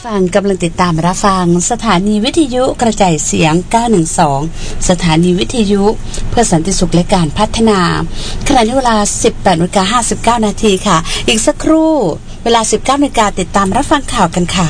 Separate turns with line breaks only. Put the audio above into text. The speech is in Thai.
ฟังกำลังติดตามรับฟังสถานีวิทยุกระจายเสียง912สถานีวิทยุเพื่อสันติสุขและการพัฒนาขณะนี้เวลา 18:59 นาทีค่ะอีกสักครู่เวลา 19 นาฬิกาติดตามรับฟังข่าวกันค่ะ